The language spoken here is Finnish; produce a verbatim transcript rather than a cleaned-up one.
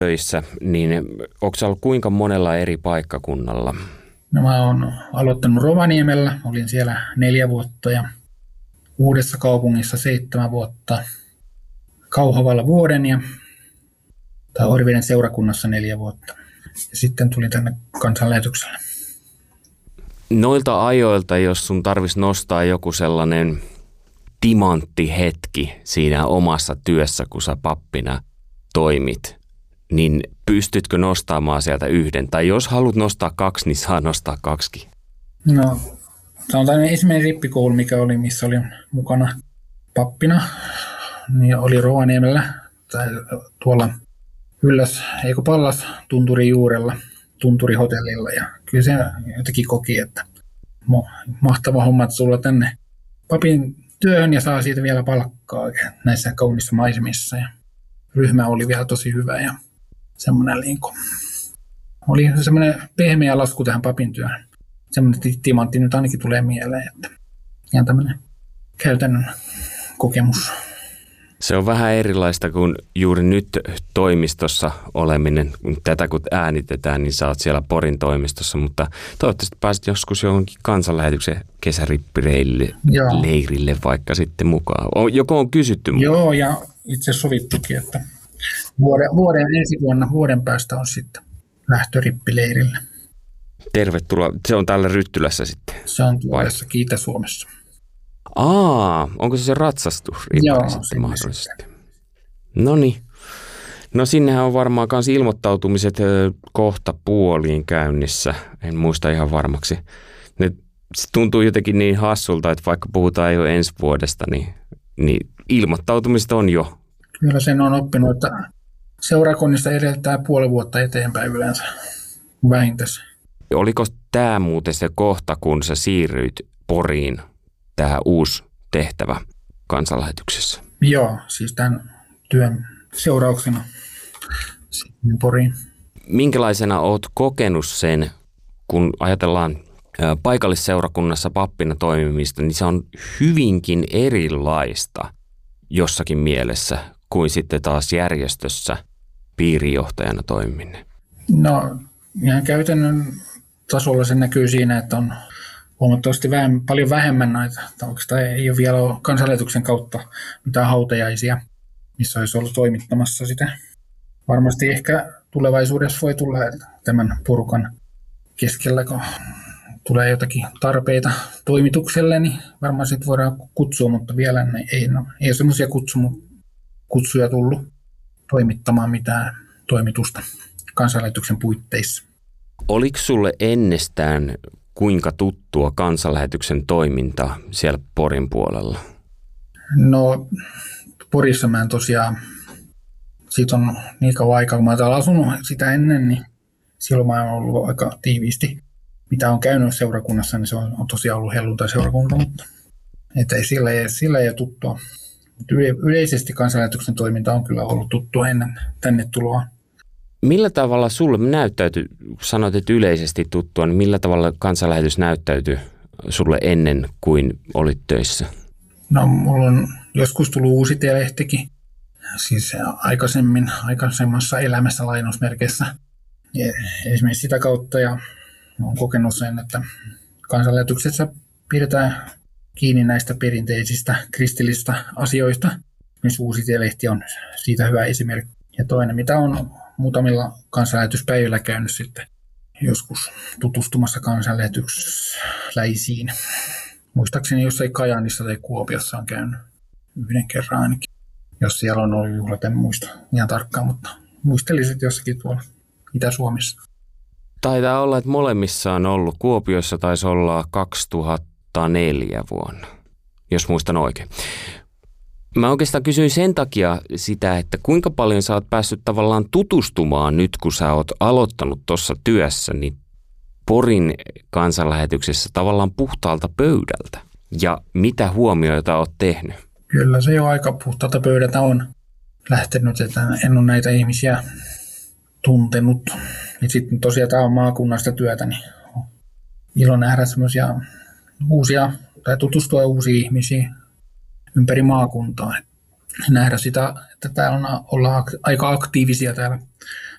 töissä, niin onko sä ollut kuinka monella eri paikkakunnalla? No mä oon aloittanut Rovaniemellä, olin siellä neljä vuotta ja Uudessa kaupungissa seitsemän vuotta, Kauhavalla vuoden ja tai Oriveden seurakunnassa neljä vuotta. Ja sitten tulin tänne kansanlähetykselle. Noilta ajoilta, jos sun tarvitsisi nostaa joku sellainen timanttihetki siinä omassa työssä, kun sä pappina toimit, niin pystytkö nostamaan sieltä yhden? Tai jos haluat nostaa kaksi, niin saa nostaa kaksikin. No, sanotaan ensimmäinen rippikoulu, mikä oli, missä olin mukana pappina, niin oli Rovaniemellä tai tuolla Ylläs, eikö Pallas tunturin juurella, tunturihotellilla. Ja kyllä se jotenkin koki, että mahtava homma, että sulla tänne papin työhön ja saa siitä vielä palkkaa näissä kaunissa maisemissa. Ja ryhmä oli vielä tosi hyvä ja semmoinen liinko. Oli semmoinen pehmeä lasku tähän papin työhön. Semmoinen timantti nyt ainakin tulee mieleen, että ihan tämmöinen käytännön kokemus. Se on vähän erilaista kuin juuri nyt toimistossa oleminen. Tätä kun äänitetään, niin sä oot siellä Porin toimistossa, mutta toivottavasti pääset joskus johonkin kansanlähetyksen kesärippileirille vaikka sitten mukaan. Joko on kysytty mukaan? Joo, ja itse sovittukin, että vuoden, vuoden ensi vuonna, vuoden päästä on sitten lähtörippileirille. Tervetuloa. Se on täällä Ryttylässä sitten? Se on tuossa Itä-Suomessa. Aa, onko se se ratsastus? Joo, sitten mahdollisesti. Noniin. No sinnehän on varmaan myös ilmoittautumiset kohta puoliin käynnissä. En muista ihan varmaksi. Ne, se tuntuu jotenkin niin hassulta, että vaikka puhutaan jo ensi vuodesta, niin, niin ilmoittautumiset on jo. Kyllä sen on oppinut, että seurakunnista edeltää puoli vuotta eteenpäin yleensä vähintänsä. Oliko tämä muuten se kohta, kun sä siirryit Poriin? Tämä uusi tehtävä kansanlähetyksessä. Joo, siis tämän työn seurauksena sitten Poriin. Minkälaisena olet kokenut sen, kun ajatellaan paikallisseurakunnassa pappina toimimista, niin se on hyvinkin erilaista jossakin mielessä kuin sitten taas järjestössä piirijohtajana toimiminen? No ihan käytännön tasolla se näkyy siinä, että on huomattavasti vähemmän, paljon vähemmän näitä, oikeastaan ei ole vielä ole kansanlähetyksen kautta mitään hautajaisia, missä olisi ollut toimittamassa sitä. Varmasti ehkä tulevaisuudessa voi tulla tämän porukan keskellä, kun tulee jotakin tarpeita toimitukselle, niin varmaan sitten voidaan kutsua, mutta vielä ei, no, ei ole semmoisia kutsuja tullut toimittamaan mitään toimitusta kansanlähetyksen puitteissa. Oliko sulle ennestään kuinka tuttua kansanlähetyksen toiminta siellä Porin puolella? No Porissa mä en tosiaan, siitä on niin kauan aikaa, kun mä oon asunut sitä ennen, niin silloin mä oon ollut aika tiiviisti. Mitä on käynyt seurakunnassa, niin se on, on tosiaan ollut helluntai-seurakunta, mutta että ei, sillä, ei, sillä ei ole tuttua. Mutta yleisesti kansanlähetyksen toiminta on kyllä ollut tuttua ennen tänne tuloa. Millä tavalla sulle näyttäytyi, sanoit, että yleisesti tuttua, niin millä tavalla kansanlähetys näyttäytyi sulle ennen kuin olit töissä? No mulla on joskus tullut uusi lehtikin, siis aikaisemmin, aikaisemmassa elämässä lainausmerkeissä. Ja esimerkiksi sitä kautta ja olen kokenut sen, että kansanlähetyksessä pidetään kiinni näistä perinteisistä kristillisistä asioista. Myös uusi lehti on siitä hyvä esimerkki. Ja toinen, mitä on muutamilla kansanlähetyspäivillä käynyt sitten joskus tutustumassa kansanlähetysläisiin. Muistaakseni jossain Kajaanissa tai Kuopiossa on käynyt yhden kerran ainakin. Jos siellä on ollut juhlat, en muista ihan tarkkaan, mutta muistelisin jossakin tuolla Itä-Suomessa. Taitaa olla, että molemmissa on ollut. Kuopiossa taisi olla kaksituhattaneljä vuonna, jos muistan oikein. Mä oikeastaan kysyin sen takia sitä, että kuinka paljon sä oot päässyt tavallaan tutustumaan nyt, kun sä oot aloittanut tuossa työssä, niin Porin kansanlähetyksessä tavallaan puhtaalta pöydältä. Ja mitä huomioita oot tehnyt? Kyllä se jo aika puhtaalta pöydältä on lähtenyt, että en ole näitä ihmisiä tuntenut. Ja sitten tosiaan tämä on maakunnasta työtä, niin ilo nähdä semmoisia uusia, tai tutustua uusiin ihmisiin ympäri maakuntaa. Nähdä sitä, että täällä on, ollaan aika aktiivisia täällä